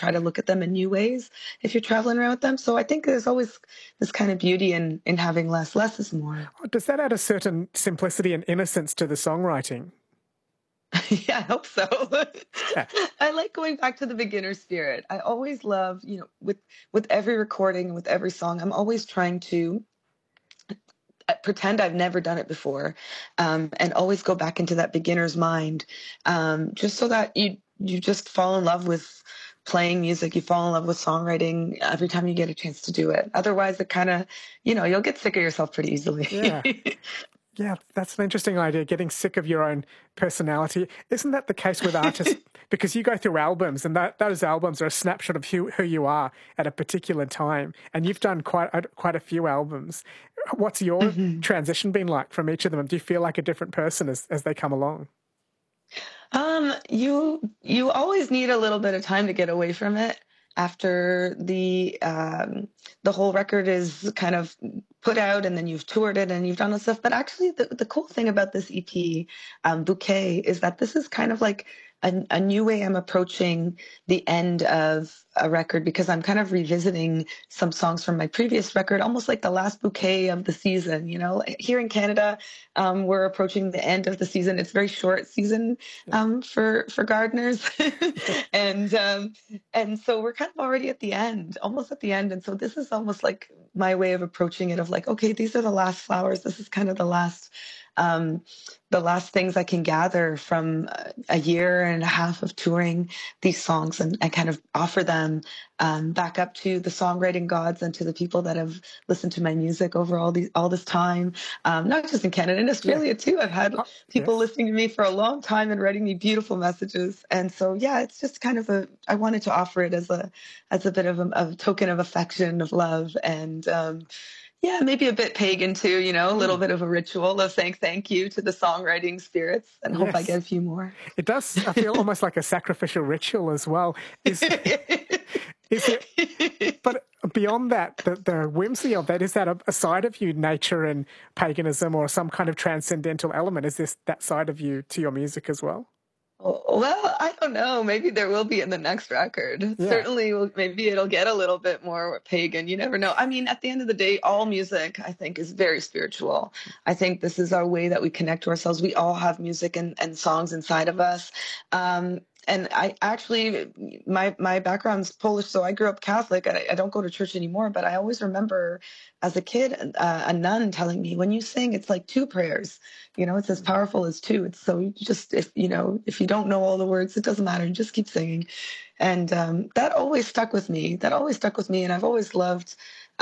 try to look at them in new ways if you're traveling around with them. So I think there's always this kind of beauty in having less. Less is more. Does that add a certain simplicity and innocence to the songwriting? Yeah, I hope so. Yeah. I like going back to the beginner spirit. I always love, with every recording and with every song, I'm always trying to pretend I've never done it before, and always go back into that beginner's mind, just so that you just fall in love with playing music. You fall in love with songwriting every time you get a chance to do it. Otherwise, it kind of, you'll get sick of yourself pretty easily. Yeah. Yeah, that's an interesting idea, getting sick of your own personality. Isn't that the case with artists? Because you go through albums, and those albums are a snapshot of who you are at a particular time. And you've done quite a few albums. What's your transition been like from each of them? Do you feel like a different person as they come along? You always need a little bit of time to get away from it after the whole record is kind of put out, and then you've toured it and you've done all stuff. But actually, the cool thing about this EP, Bouquet, is that this is kind of like a new way I'm approaching the end of a record, because I'm kind of revisiting some songs from my previous record, almost like the last bouquet of the season. Here in Canada, we're approaching the end of the season. It's a very short season for gardeners, and so we're kind of already at the end, almost at the end. And so this is almost like my way of approaching it, of like, okay, these are the last flowers. This is kind of the last things I can gather from a year and a half of touring these songs, and kind of offer them back up to the songwriting gods and to the people that have listened to my music over all this time. Not just in Canada, in Australia too. I've had people listening to me for a long time and writing me beautiful messages. And so, yeah, it's just kind of I wanted to offer it as a bit of a token of affection, of love, and yeah, maybe a bit pagan too, a little bit of a ritual of saying thank you to the songwriting spirits, and hope I get a few more. It does. I feel almost like a sacrificial ritual as well. Is it? But beyond that, the whimsy of that, is that a side of you, nature and paganism, or some kind of transcendental element? Is this that side of you to your music as well? Well, I don't know. Maybe there will be in the next record. Yeah. Certainly, maybe it'll get a little bit more pagan. You never know. I mean, at the end of the day, all music, I think, is very spiritual. I think this is our way that we connect to ourselves. We all have music and songs inside of us. And I actually, my background's Polish, so I grew up Catholic. I don't go to church anymore, but I always remember as a kid, a nun telling me, when you sing, it's like two prayers. It's as powerful as two. It's so if you don't know all the words, it doesn't matter. Just keep singing. And that always stuck with me. And I've always loved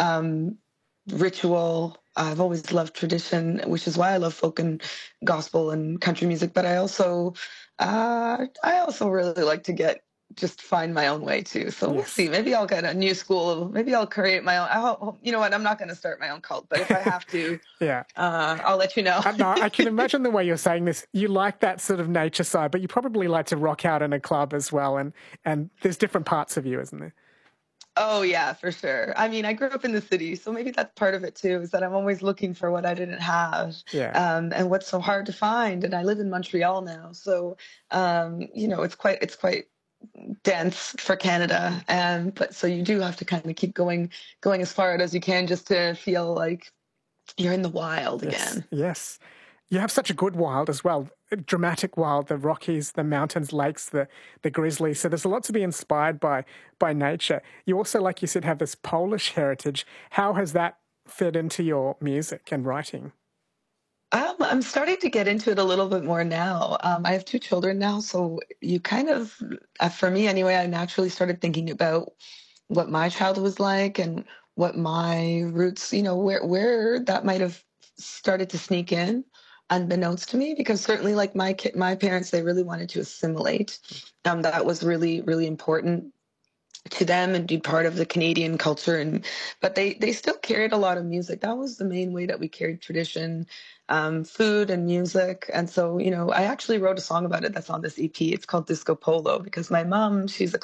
ritual. I've always loved tradition, which is why I love folk and gospel and country music. But I also really like to find my own way too. So we'll see. Maybe I'll get a new school. Maybe I'll create my own. You know what? I'm not going to start my own cult, but if I have to, I'll let you know. No, I can imagine the way you're saying this. You like that sort of nature side, but you probably like to rock out in a club as well. And there's different parts of you, isn't there? Oh, yeah, for sure. I mean, I grew up in the city, so maybe that's part of it too, is that I'm always looking for what I didn't have, and what's so hard to find. And I live in Montreal now, so it's quite dense for Canada, but so you do have to kind of keep going as far out as you can, just to feel like you're in the wild again. Yes. You have such a good wild as well, a dramatic wild, the Rockies, the mountains, lakes, the grizzlies. So there's a lot to be inspired by nature. You also, like you said, have this Polish heritage. How has that fed into your music and writing? I'm starting to get into it a little bit more now. I have two children now, so you kind of, for me anyway, I naturally started thinking about what my childhood was like, and what my roots, where that might have started to sneak in unbeknownst to me, because certainly like my parents, they really wanted to assimilate. That was really, really important to them and be part of the Canadian culture. But they still carried a lot of music. That was the main way that we carried tradition, food and music. And so, I actually wrote a song about it that's on this EP. It's called Disco Polo, because my mom, she's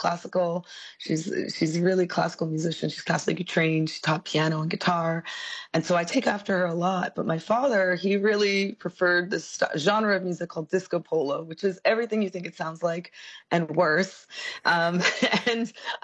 a really classical musician. She's classically trained. She taught piano and guitar. And so I take after her a lot. But my father, he really preferred this genre of music called Disco Polo, which is everything you think it sounds like and worse. And